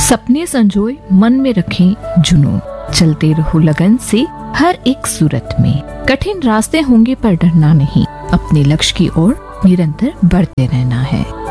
सपने संजोए मन में रखें जुनून, चलते रहो लगन से हर एक सूरत में। कठिन रास्ते होंगे पर डरना नहीं, अपने लक्ष्य की ओर निरंतर बढ़ते रहना है।